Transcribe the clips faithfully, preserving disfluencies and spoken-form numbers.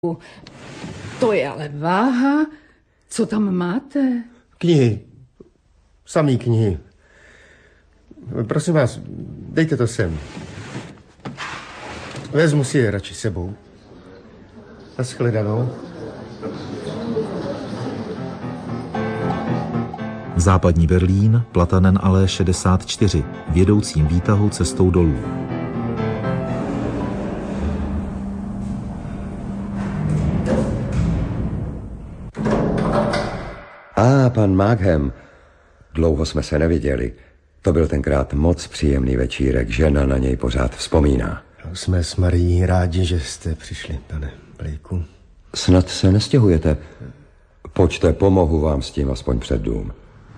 To je ale váha. Co tam máte? Knihy. Samý knihy. Prosím vás, dejte to sem. Vezmu si je radši sebou. Naschledanou. Západní Berlín, Platanen alé šedesát čtyři, v jedoucím výtahu cestou dolů. A, pan Markham. Dlouho jsme se neviděli. To byl tenkrát moc příjemný večírek. Žena na něj pořád vzpomíná. Jsme s Marií rádi, že jste přišli, pane Blakeu. Snad se nestěhujete. Pojďte, pomohu vám s tím aspoň před dům.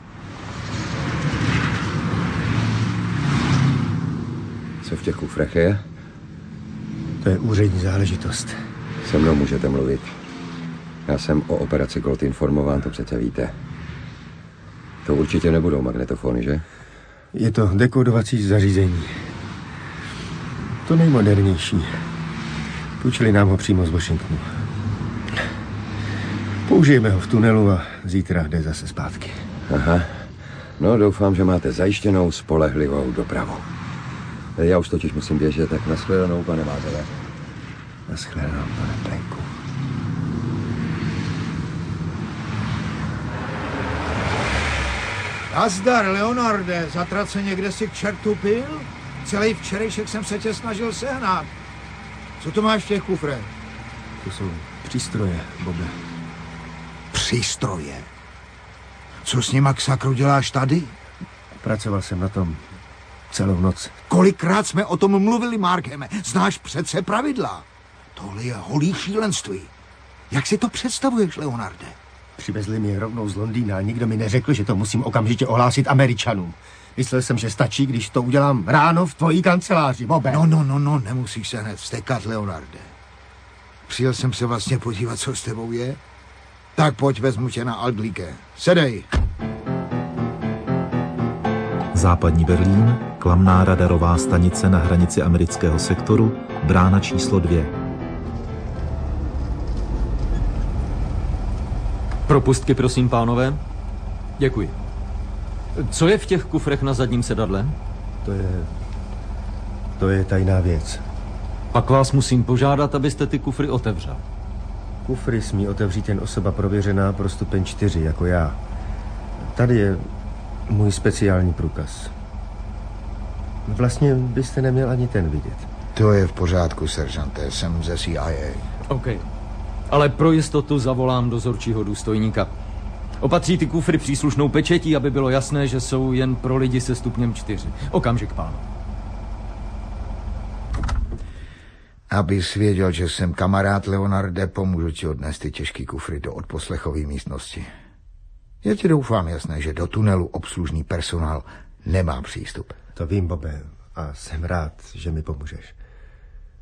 Co v těch kufrech je? To je úřední záležitost. Se mnou můžete mluvit. Já jsem o operaci Gold informován, to přece víte. To určitě nebudou magnetofony, že? Je to dekodovací zařízení. To nejmodernější. Půjčili nám ho přímo z Washingtonu. Použijeme ho v tunelu a zítra jde zase zpátky. Aha. No, doufám, že máte zajištěnou spolehlivou dopravu. Já už totiž musím běžet, tak nashledanou, pane Mázele. Nashledanou, pane Blakeu. Nazdar, Leonarde, zatraceně, kde jsi k čertu pil? Celý včerejšek jsem se tě snažil sehnat. Co to máš v těch kufrech? To jsou přístroje, Bobe. Přístroje? Co s nima k sakru děláš tady? Pracoval jsem na tom celou noc. Kolikrát jsme o tom mluvili, Markhame? Znáš přece pravidla. Tohle je holý šílenství. Jak si to představuješ, Leonarde? Přivezli mi je rovnou z Londýna a nikdo mi neřekl, že to musím okamžitě ohlásit Američanům. Myslel jsem, že stačí, když to udělám ráno v tvojí kanceláři, Bobe. No, no, no, no, nemusíš se hned vstekat, Leonarde. Přijel jsem se vlastně podívat, co s tebou je. Tak pojď, vezmu tě na Aldlíke. Sedej. Západní Berlín, klamná radarová stanice na hranici amerického sektoru, brána číslo dvě. Propustky, prosím, pánové. Děkuji. Co je v těch kufrech na zadním sedadle? To je... to je tajná věc. Pak vás musím požádat, abyste ty kufry otevřel. Kufry smí otevřít jen osoba prověřená pro stupeň čtyři, jako já. Tady je můj speciální průkaz. Vlastně byste neměl ani ten vidět. To je v pořádku, seržante, jsem ze C I A. OK. Ale pro jistotu zavolám dozorčího důstojníka. Opatří ty kufry příslušnou pečetí, aby bylo jasné, že jsou jen pro lidi se stupněm čtyři. Okamžik, pánu. Abys věděl, že jsem kamarád, Leonarde, pomůžu ti odnést ty těžký kufry do odposlechové místnosti. Je ti doufám jasné, že do tunelu obslužný personál nemá přístup. To vím, Bobe, a jsem rád, že mi pomůžeš.